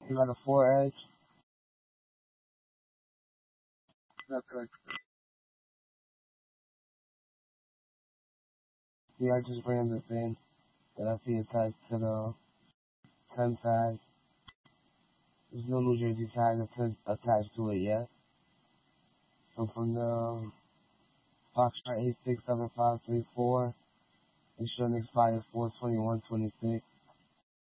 You got a 4 edge? That's correct. See, I just ran this in that I see attached to the 10 tag. There's no New Jersey tag attached to it yet. So from the Foxtrot 867534, insurance expires 4/21/26.